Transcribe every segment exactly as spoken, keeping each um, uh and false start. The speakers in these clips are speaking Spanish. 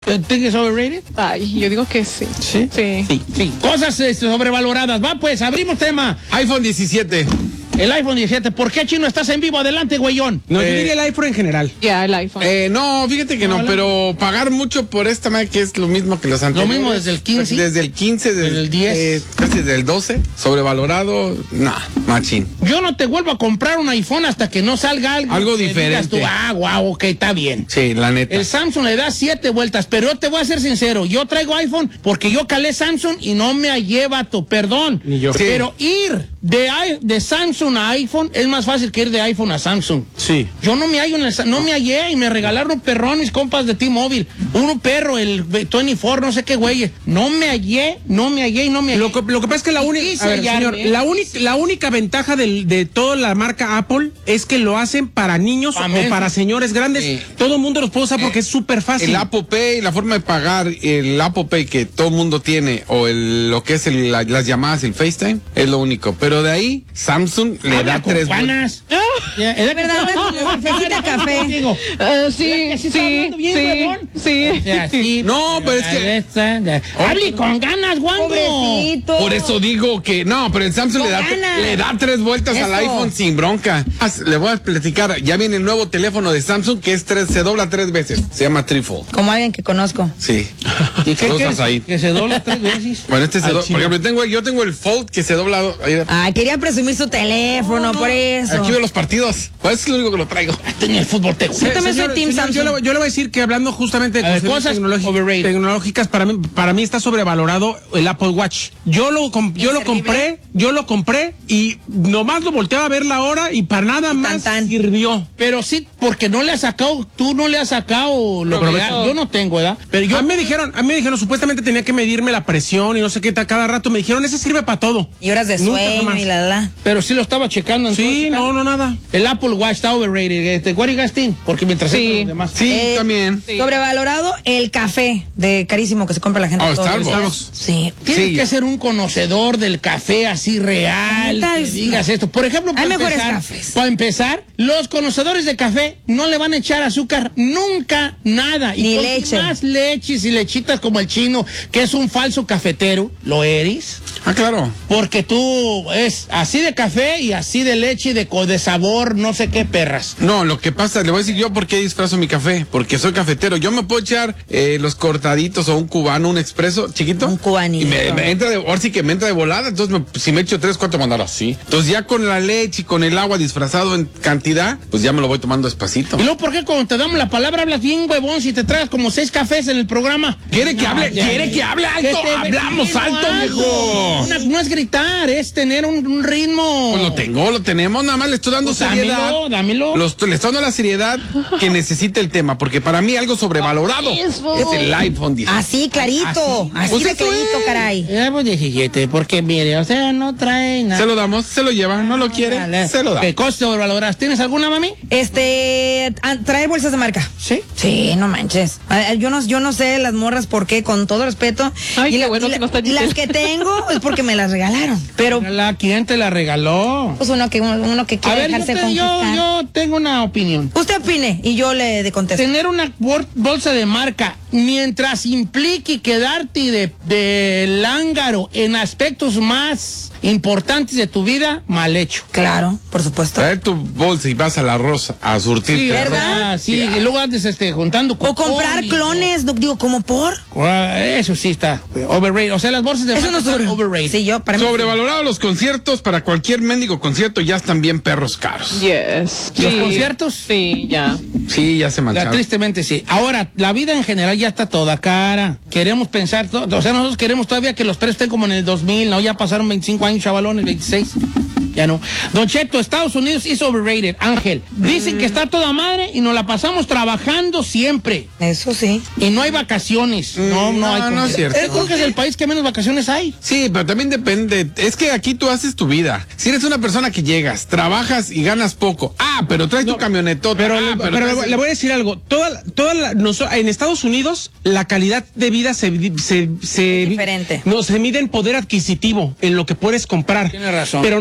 ¿Think it's overrated? Ay, yo digo que sí. ¿Sí? Sí. Sí, sí. Cosas este, sobrevaloradas. Va, pues, abrimos tema. iPhone diecisiete. El iPhone diecisiete. ¿Por qué, Chino, estás en vivo? Adelante, güeyón. No, Eh, yo diría el iPhone en general. Ya, yeah, el iPhone. Eh, no, fíjate que no, No, pero pagar mucho por esta madre que es lo mismo que los anteriores. mismo desde el quince. Desde el quince, desde, Desde el diez. eh, casi desde el doce. Sobrevalorado, nah, machín. Yo no te vuelvo a comprar un iPhone hasta que no salga algo. Algo que diferente. digas tú, ah, wow, ok, está bien. Sí, la neta. El Samsung le da siete vueltas, pero yo te voy a ser sincero, yo traigo iPhone porque yo calé Samsung y no me hallé, vato, perdón. Ni yo. Sí. Pero ir de, i- de Samsung a iPhone es más fácil que ir de iPhone a Samsung. Sí. Yo no me hallo en el, Sa- no me hallé y me regalaron un perrón mis compas de T-Mobile. Uno perro, el veinticuatro, no sé qué güey. No me hallé, no me hallé y no me hallé. Lo que, lo que pasa es que la Y única, quise a ver, hallarme. señor, la, única, la única ventaja del- de toda la marca Apple es que lo hacen para niños Pa' o mensos. para señores grandes. Sí. Todo el mundo los puede usar porque es súper fácil. El Apple Pay, la forma de pagar, el Apple Pay que todo el mundo tiene, o el, lo que es el- la- las llamadas, el FaceTime, es lo único. Pero de ahí, Samsung le Habla da con tres panas. Ya, ¿es ¿Verdad? Necesita café. Digo, Ah, sí, ¿sí sí, está hablando bien, sí, huevón? sí. ya, sí, No, pero es que- que... Hable con ganas, Wando. Pobrecito. Por eso digo que no, pero el Samsung le da, ganas. le da tres vueltas Eso. al iPhone sin bronca. As- Le voy a platicar, ya viene el nuevo teléfono de Samsung que es tres, se dobla tres veces. Se llama Trifold. Como alguien que conozco. Sí. ¿Y qué Saludos quieres? a Said. Que se dobla tres veces. Bueno, este se Al do- chino. por ejemplo, tengo, yo tengo el Fold que se dobla. ahí- Ay, quería presumir su teléfono, por eso. Aquí veo los partidos. ¿Cuál es lo único que lo traigo? En el fútbol te gusta. Yo también soy Señor, Team señor, Samsung. Yo le, yo le voy a decir que hablando justamente de A ver, cuestiones cosas tecnológi- overrated. tecnológicas, para mí, para mí está sobrevalorado el Apple Watch. Yo lo, com- yo lo Inservible. compré, yo lo compré y nomás lo volteaba a ver la hora y para nada más tan. sirvió. Pero sí, porque no le has sacado, tú no le has sacado lo que Provecho. yo no tengo, ¿verdad? Pero yo a mí me dijeron, a mí me dijeron, supuestamente tenía que medirme la presión y no sé qué, ta- cada rato me dijeron, ese sirve para todo. Y horas de Nunca sueño jamás. y la la. pero sí lo estaba checando. entonces, Sí, no, no, nada. El Apple Watch está overrated. Este, what do you guys think? Porque mientras Sí. los demás. Sí, Eh, también. Sí. Sobrevalorado el café de carísimo que se compra la gente. Oh, todos los Starbucks. días. Sí. Tienes Sí. que ser un conocedor del café así real, Neta, que es- digas esto. Por ejemplo, para Hay mejores empezar, cafés. para empezar, los conocedores de café no le van a echar azúcar nunca, nada. Y Ni con leche. más leches y lechitas como el chino, que es un falso cafetero, lo eres. Ah, claro. Porque tú es así de café y así de leche y de, co- de sabor, no sé qué perras. No, lo que pasa, le voy a decir yo por qué disfrazo mi café. Porque soy cafetero. Yo me puedo echar eh, los cortaditos o un cubano, un expreso chiquito. Un cubanito. Y me, me entra de, ahora sí que me entra de volada. Entonces, me- si me echo tres, cuatro, mandar así. Entonces, ya con la leche y con el agua disfrazado en cantidad, pues ya me lo voy tomando despacito. Y luego, ¿por qué cuando te damos la palabra hablas bien, huevón, si te traes como seis cafés en el programa? ¿Quiere que hable? ya, ¿Quiere ya. que hable alto? Que te- Hablamos sí, no, alto, algo. viejo. Una- no es gritar, es tener un, un ritmo. Pues lo tengo, lo tenemos, nada más le estoy dando Pues seriedad. dámelo, dámelo. Los- le estoy dando la seriedad que necesita el tema, porque para mí algo sobrevalorado es el iPhone diez. Así, clarito. Así, Pues de eso clarito, es. caray. Ya, pues diecisiete, porque mire, o sea, no trae nada. Se lo damos, se lo lleva, no lo quiere, Dale. se lo da. ¿Qué costo sobrevaloradas? ¿Tienes alguna, mami? Este, ah, traer bolsas de marca. Sí. Sí, no manches. Ah, Yo no, yo no sé las morras por qué, con todo respeto. Ay, qué la- bueno y que la- no están y las diciendo. que tengo es porque me las regalaron. Pero, La, ¿quién te la regaló? pues uno que, uno que A quiere ver, yo, dejarse te- yo, conquistar. yo tengo una opinión. Usted opine y yo le de contesto. Tener una bol- bolsa de marca mientras implique quedarte de, de lángaro en aspectos más importantes de tu vida, mal hecho. Claro, por supuesto. Traer tu bolsa y vas a la Rosa a surtir. Sí, ¿verdad? ah, sí, y luego antes este, juntando O comprar cupones, clones, no, digo, ¿como por? o- ah, eso sí está overrated. O sea, las bolsas de Eso marca no es están sobre. overrated. Sí, yo, para mí. Sobrevalorados los conciertos, para cualquier mendigo concierto ya están bien perros caros. Yes. ¿Los Sí. conciertos? Sí, ya. Sí, ya se Ya, mancharon. tristemente sí. Ahora, la vida en general ya está toda cara. Queremos pensar, to- o sea, nosotros queremos todavía que los precios estén como en el dos mil, ¿no? Ya pasaron veinticinco años, chavalones, veintiséis. Ya no. Don Cheto, Estados Unidos is overrated. Ángel, dicen que está toda madre y nos la pasamos trabajando siempre. Eso sí. Y no hay vacaciones. No, no, no, hay. no es cierto. Yo creo que es el país que menos vacaciones hay. Sí, pero también depende. Es que aquí tú haces tu vida. Si eres una persona que llegas, trabajas y ganas poco. Ah, pero traes tu camionetota. Pero, Ah, le, pero traes- le- le voy a decir algo. Toda, toda la- noso- en Estados Unidos, la calidad de vida se, se, se, Diferente. No, se mide en poder adquisitivo, en lo que puedes comprar. Tiene razón. Pero no hay calidad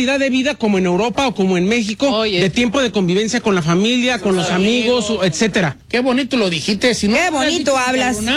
calidad de vida como en Europa o como en México, Oye. de tiempo de convivencia con la familia, con los amigos, o etcétera. Qué bonito lo dijiste. Si no Qué lo hubieras bonito dicho, hablas. cabrona,